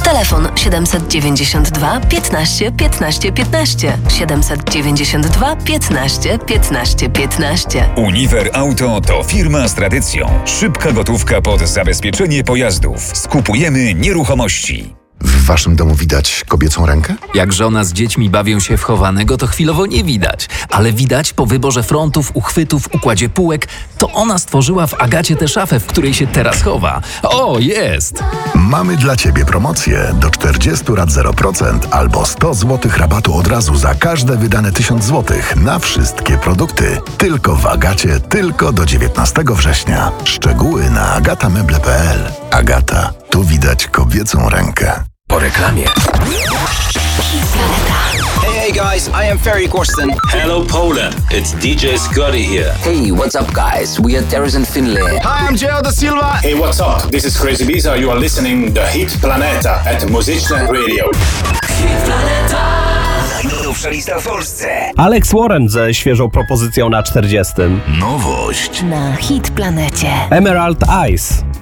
Telefon 792 15 15 15. 792 15 15 15. Uniwer Auto to firma z tradycją. Szybka gotówka pod zabezpieczenie pojazdów. Skupujemy nieruchomości. W waszym domu widać kobiecą rękę? Jak żona z dziećmi bawią się w chowanego, to chwilowo nie widać. Ale widać po wyborze frontów, uchwytów, układzie półek, to ona stworzyła w Agacie tę szafę, w której się teraz chowa. O, jest! Mamy dla ciebie promocję do 40 rat 0% albo 100 zł rabatu od razu za każde wydane 1000 zł na wszystkie produkty. Tylko w Agacie, tylko do 19 września. Szczegóły na agatameble.pl. Agata, tu widać kobiecą rękę. Po reklamie. Hey guys, I am Ferry Corsten. Hello Poland, it's DJ Scotty here. Hey, what's up guys? We are Terrors in Finlay. Hi, I'm Gio da Silva. Hey, what's up? This is Crazy Biza. You are listening the Hit Planeta at Muzyczne Radio. Najnowsza lista w Polsce. Alex Warren ze świeżą propozycją na 40. Nowość. Na Hit Planecie. Emerald Eyes.